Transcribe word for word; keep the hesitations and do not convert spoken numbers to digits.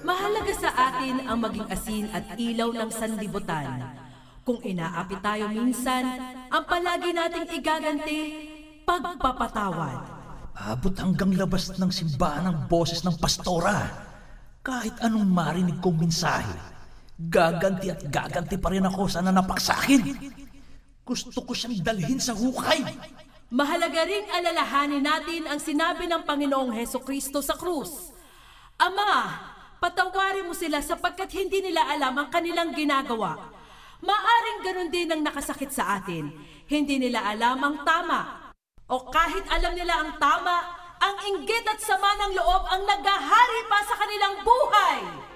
Mahalaga sa atin ang maging asin at ilaw ng sanlibutan. Kung inaapi tayo minsan, ang palagi nating igaganti, pagpapatawad. Abot hanggang labas ng simbahan ang boses ng pastora. Kahit anong marinig kong mensahe, gaganti at gaganti pa rin ako sa nanapak sa akin. Gusto ko siyang dalhin sa hukay. Mahalaga ring alalahanin natin ang sinabi ng Panginoong Hesukristo sa krus. Ama, patawarin mo sila sapagkat hindi nila alam ang kanilang ginagawa. Maaring ganun din ang nakasakit sa atin. Hindi nila alam ang tama. O kahit alam nila ang tama, ang inggit at sama ng loob ang naghahari pa sa kanilang buhay.